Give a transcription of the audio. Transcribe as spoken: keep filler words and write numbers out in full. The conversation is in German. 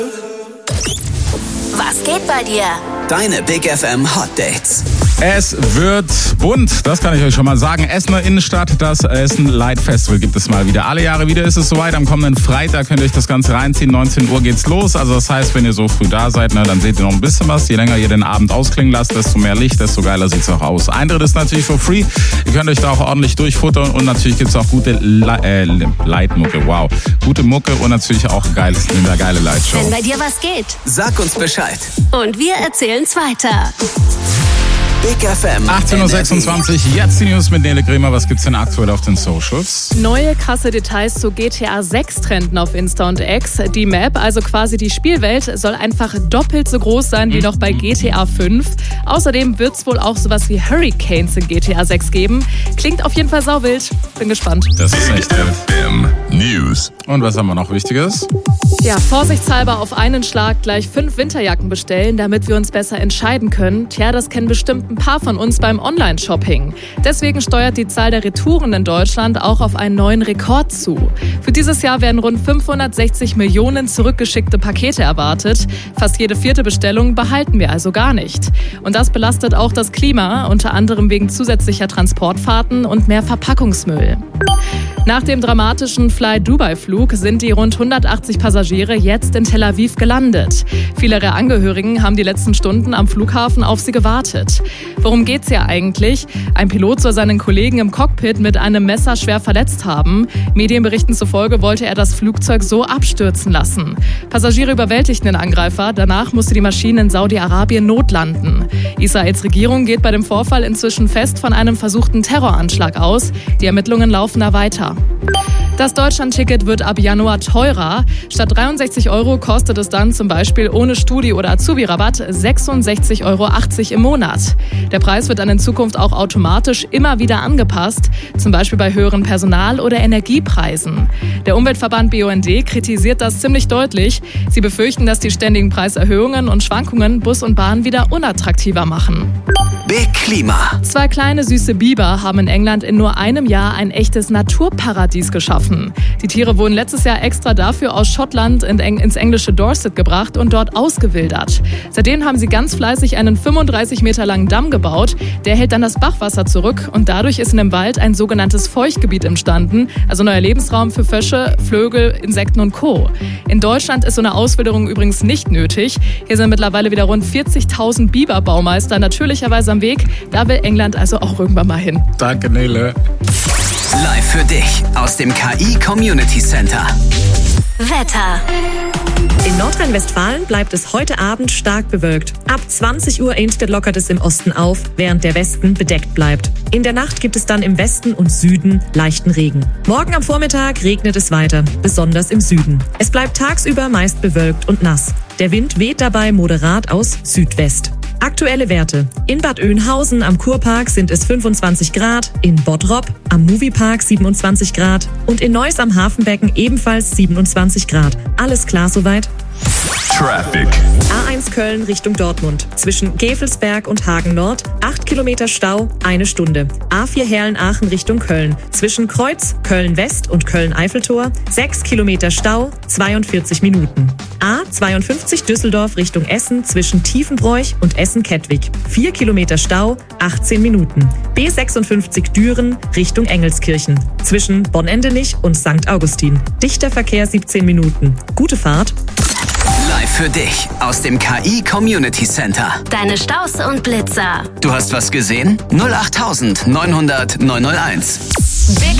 Was geht bei dir? Deine Big F M Hot Dates. Es wird bunt, das kann ich euch schon mal sagen. Essener Innenstadt, das Essen Light Festival gibt es mal wieder. Alle Jahre wieder ist es soweit. Am kommenden Freitag könnt ihr euch das Ganze reinziehen. neunzehn Uhr geht's los. Also das heißt, wenn ihr so früh da seid, ne, dann seht ihr noch ein bisschen was. Je länger ihr den Abend ausklingen lasst, desto mehr Licht, desto geiler sieht's auch aus. Eintritt ist natürlich for free. Ihr könnt euch da auch ordentlich durchfuttern und natürlich gibt's auch gute Le- äh, Light-Mucke. Wow. Gute Mucke und natürlich auch geil, eine geile Lightshow. Wenn bei dir was geht, Sag uns Bescheid. und wir erzählen's weiter. Big F M. achtzehn Uhr sechsundzwanzig, jetzt die News mit Nele Kremer. Was gibt's denn aktuell auf den Socials? Neue krasse Details zu G T A sechs trenden auf Insta und X. Die Map, also quasi die Spielwelt, soll einfach doppelt so groß sein wie noch bei G T A fünf. Außerdem wird es wohl auch sowas wie Hurricanes in G T A sechs geben. Klingt auf jeden Fall sauwild. Bin gespannt. Das ist echt F M News. Und was haben wir noch Wichtiges? Ja, vorsichtshalber auf einen Schlag gleich fünf Winterjacken bestellen, damit wir uns besser entscheiden können. Tja, das kennen bestimmt ein paar von uns beim Online-Shopping. Deswegen steuert die Zahl der Retouren in Deutschland auch auf einen neuen Rekord zu. Für dieses Jahr werden rund fünfhundertsechzig Millionen zurückgeschickte Pakete erwartet. Fast jede vierte Bestellung behalten wir also gar nicht. Und das belastet auch das Klima, unter anderem wegen zusätzlicher Transportfahrten und mehr Verpackungsmüll. Nach dem dramatischen Fly-Dubai-Flug sind die rund hundertachtzig Passagiere jetzt in Tel Aviv gelandet. Viele ihrer Angehörigen haben die letzten Stunden am Flughafen auf sie gewartet. Worum geht's hier eigentlich? Ein Pilot soll seinen Kollegen im Cockpit mit einem Messer schwer verletzt haben. Medienberichten zufolge wollte er das Flugzeug so abstürzen lassen. Passagiere überwältigten den Angreifer. Danach musste die Maschine in Saudi-Arabien notlanden. Israels Regierung geht bei dem Vorfall inzwischen fest von einem versuchten Terroranschlag aus. Die Ermittlungen laufen da weiter. Das Deutschland-Ticket wird ab Januar teurer. Statt dreiundsechzig Euro kostet es dann zum Beispiel ohne Studi- oder Azubi-Rabatt sechsundsechzig Euro achtzig im Monat. Der Preis wird dann in Zukunft auch automatisch immer wieder angepasst, zum Beispiel bei höheren Personal- oder Energiepreisen. Der Umweltverband B U N D kritisiert das ziemlich deutlich. Sie befürchten, dass die ständigen Preiserhöhungen und Schwankungen Bus und Bahn wieder unattraktiver machen. Big Klima. Zwei kleine süße Biber haben in England in nur einem Jahr ein echtes Naturparadies geschaffen. Die Tiere wurden letztes Jahr extra dafür aus Schottland ins englische Dorset gebracht und dort ausgewildert. Seitdem haben sie ganz fleißig einen fünfunddreißig Meter langen Damm gebaut. Der hält dann das Bachwasser zurück und dadurch ist in dem Wald ein sogenanntes Feuchtgebiet entstanden, also neuer Lebensraum für Frösche, Vögel, Insekten und Co. In Deutschland ist so eine Auswilderung übrigens nicht nötig. Hier sind mittlerweile wieder rund vierzigtausend Biberbaumeister natürlicherweise am Weg. Da will England also auch irgendwann mal hin. Danke, Nele. Live für dich aus dem K I Community Center. Wetter. In Nordrhein-Westfalen bleibt es heute Abend stark bewölkt. Ab zwanzig Uhr Einstedt lockert es im Osten auf, während der Westen bedeckt bleibt. In der Nacht gibt es dann im Westen und Süden leichten Regen. Morgen am Vormittag regnet es weiter, besonders im Süden. Es bleibt tagsüber meist bewölkt und nass. Der Wind weht dabei moderat aus Südwest. Aktuelle Werte. In Bad Oeynhausen am Kurpark sind es fünfundzwanzig Grad, in Bottrop am Moviepark siebenundzwanzig Grad und in Neuss am Hafenbecken ebenfalls siebenundzwanzig Grad. Alles klar soweit? Traffic. A eins Köln Richtung Dortmund. Zwischen Gevelsberg und Hagen Nord. acht Kilometer Stau, eine Stunde. A vier Herlen-Aachen Richtung Köln. Zwischen Kreuz, Köln West und Köln-Eiffeltor. sechs Kilometer Stau, zweiundvierzig Minuten. A zweiundfünfzig Düsseldorf Richtung Essen zwischen Tiefenbroich und Essen-Kettwig. vier Kilometer Stau, achtzehn Minuten. B sechsundfünfzig Düren Richtung Engelskirchen. Zwischen Bonn-Endenich und Sankt Augustin. Dichter Verkehr siebzehn Minuten. Gute Fahrt. Live für dich aus dem K I Community Center. Deine Staus und Blitzer. Du hast was gesehen? null acht neunhundert neunhunderteins. Big